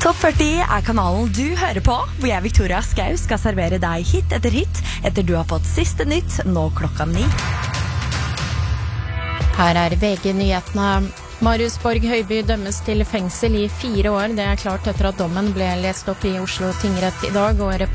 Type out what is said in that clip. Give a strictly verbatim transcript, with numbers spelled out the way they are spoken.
Topp førti er kanalen du hører på, hvor jeg, Victoria Skau, skal servere deg hit etter hit, etter du har fått siste nytt, nå klokka ni. Her er V G-nyhetene. Marius Borg Høiby dømmes til fengsel i fire år. Det er klart etter at dommen ble lest opp i Oslo tingrett i dag, og